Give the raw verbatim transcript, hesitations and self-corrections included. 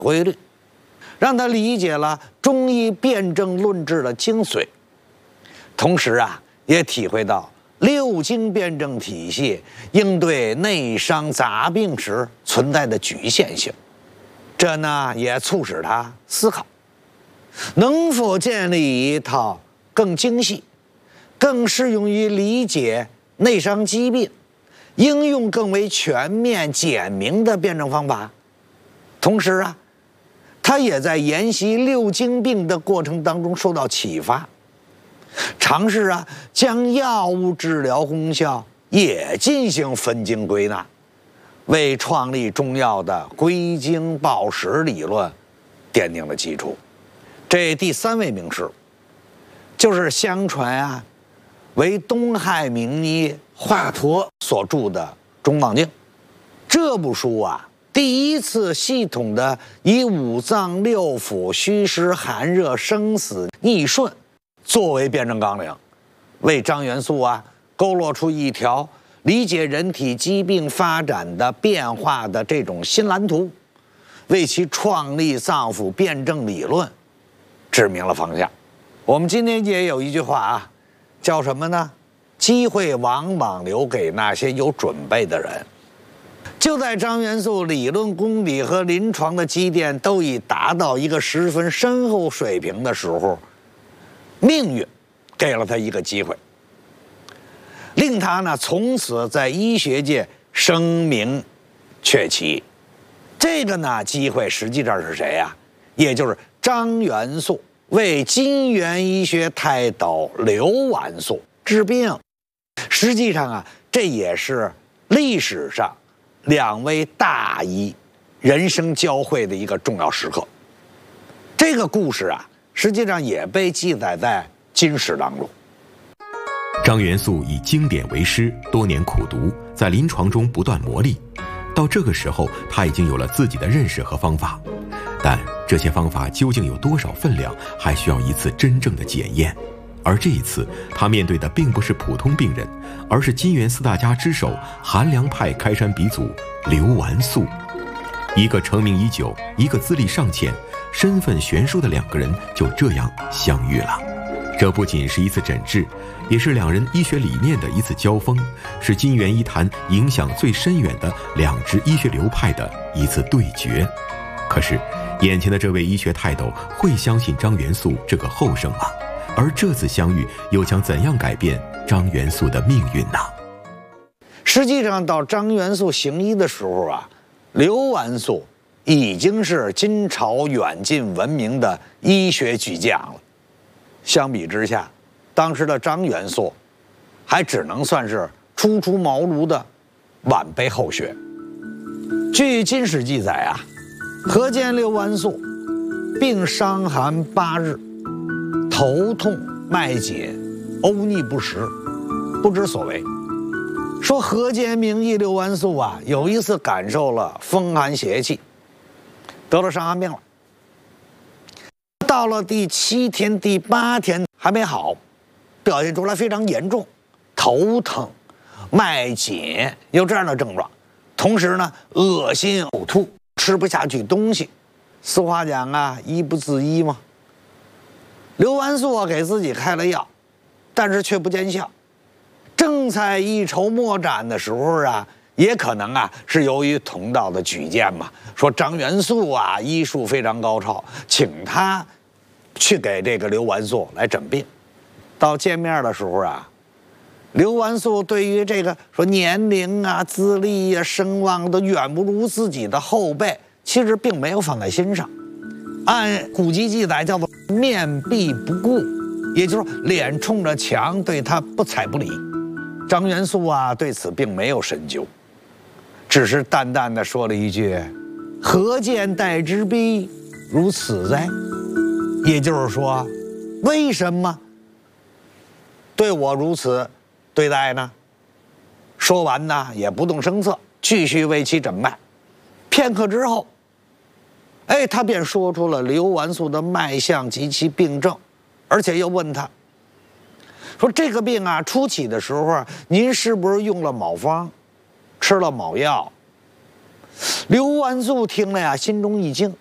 规律，让他理解了中医辨证论治的精髓，同时啊，也体会到六经辨证体系应对内伤杂病时存在的局限性。这呢，也促使他思考，能否建立一套更精细、更适用于理解内伤疾病、应用更为全面简明的辩证方法。同时啊，他也在研习六经病的过程当中受到启发，尝试啊将药物治疗功效也进行分经归纳，为创立中药的归经报时理论奠定了基础。这第三位名师，就是相传啊为东汉名医华佗所著的《中望经》。这部书啊，第一次系统的以五脏六腑虚实寒热生死逆顺作为辩证纲领，为张元素啊勾勒出一条理解人体疾病发展的变化的这种新蓝图，为其创立脏腑辩证理论指明了方向。我们今天也有一句话啊，叫什么呢？机会往往留给那些有准备的人。就在张元素理论功底和临床的积淀都已达到一个十分深厚水平的时候，命运给了他一个机会，令他呢从此在医学界声名鹊起。这个呢机会实际上是谁呀？也就是张元素为金元医学泰斗刘完素治病。实际上啊，这也是历史上两位大医人生交汇的一个重要时刻。这个故事啊，实际上也被记载在金史当中。 张元素以经典为师，多年苦读，在临床中不断磨砺。到这个时候，他已经有了自己的认识和方法，但这些方法究竟有多少分量，还需要一次真正的检验。而这一次，他面对的并不是普通病人，而是金元四大家之首韩梁派开山鼻祖刘完素。一个成名已久，一个资历尚浅，身份悬殊的两个人就这样相遇了。这不仅是一次诊治，也是两人医学理念的一次交锋，是金元医坛影响最深远的两支医学流派的一次对决。可是，眼前的这位医学泰斗会相信张元素这个后生吗？而这次相遇又将怎样改变张元素的命运呢？ 实际上，到张元素行医的时候啊，刘完素已经是金朝远近闻名的医学巨匠了。相比之下，当时的张元素还只能算是初出茅庐的晚辈后学。据金史记载啊，何见刘完素病伤寒八日，头痛脉紧，呕逆不食，不知所为。说河间名医刘完素啊，有一次感受了风寒邪气，得了伤寒病了。到了第七天、第八天还没好，表现出来非常严重，头疼、脉紧，有这样的症状。同时呢，恶心、呕吐，吃不下去东西。俗话讲啊，医不自医嘛。刘完素啊给自己开了药，但是却不见效。正在一筹莫展的时候啊，也可能啊是由于同道的举荐嘛，说张元素啊医术非常高超，请他去给这个刘完素来诊病。到见面的时候啊，刘完素对于这个说年龄啊、资历啊、声望都远不如自己的后辈，其实并没有放在心上。按古籍记载叫做面壁不顾，也就是说脸冲着墙，对他不睬不理。张元素啊对此并没有深究，只是淡淡的说了一句：“何见待之逼如此哉？”也就是说，为什么对我如此对待呢？说完呢，也不动声色，继续为其诊脉。片刻之后，哎，他便说出了刘完素的脉象及其病症，而且又问他说：“这个病啊，初起的时候啊，您是不是用了某方，吃了某药？”刘完素听了呀，心中一惊，